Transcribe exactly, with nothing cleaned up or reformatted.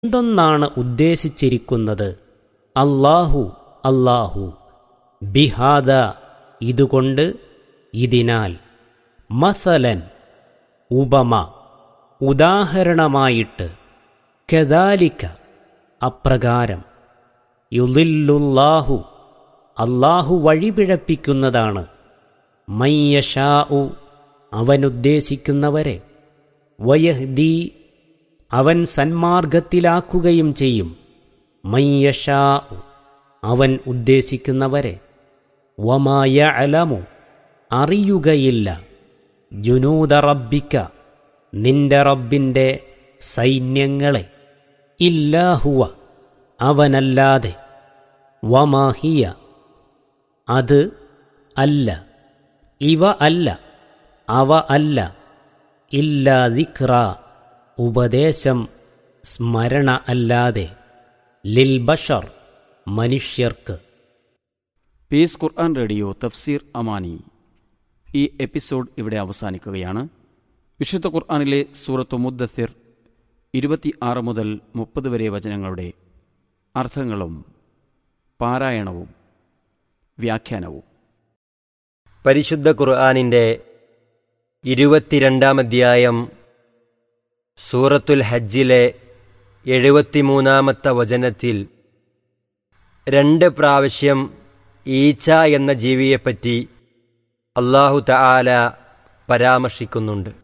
എന്തൊന്നാണ് ഉദ്ദേശിച്ചിരിക്കുന്നത്? അല്ലാഹു അല്ലാഹു ബിഹാദ ഇതുകൊണ്ട്, ഇതിനാൽ, മസലൻ ഉപമ ഉദാഹരണമായിട്ട്, കദാലിക അപ്രകാരം, യുളില്ലുല്ലാഹു അല്ലാഹു വഴിപിഴപ്പിക്കുന്നതാണ്, മയ്യശാഉ അവനുദ്ദേശിക്കുന്നവരെ, വയഹ്ദി അവൻ സന്മാർഗത്തിലാക്കുകയും ചെയ്യും, മയ്യശാഉ അവൻ ഉദ്ദേശിക്കുന്നവരെ, വമാ യഅലമു അറിയുകയില്ല, ജുനൂദ റബ്ബിക നിന്റെ റബ്ബിന്റെ സൈന്യങ്ങളെ, ഇല്ലാഹുവ അവനല്ലാതെ, വമാഹിയ അത് അല്ല, ഇവ അല്ല, അവ അല്ല, ഇല്ലാ ദിക്റ ഉപദേശം സ്മരണ അല്ലാതെ, ലിൽ ബഷർ മനുഷ്യർക്ക്. പീസ് ഖുർആൻ റേഡിയോ തഫ്സീർ അമാനി ഈ എപ്പിസോഡ് ഇവിടെ അവസാനിക്കുകയാണ്. വിശുദ്ധ ഖുർആനിലെ സൂറത്തു മുദ്ദസ്സിർ ഇരുപത്തി ആറ് മുതൽ മുപ്പത് വരെ വചനങ്ങളുടെ അർത്ഥങ്ങളും പാരായണവും വ്യാഖ്യാനവും. പരിശുദ്ധ ഖുർആനിൻ്റെ ഇരുപത്തിരണ്ടാം അധ്യായം സൂറത്തുൽ ഹജ്ജിലെ എഴുപത്തിമൂന്നാമത്തെ വചനത്തിൽ രണ്ട് പ്രാവശ്യം ഈച്ച എന്ന ജീവിയെപ്പറ്റി അല്ലാഹു തആല പരാമർശിക്കുന്നുണ്ട്.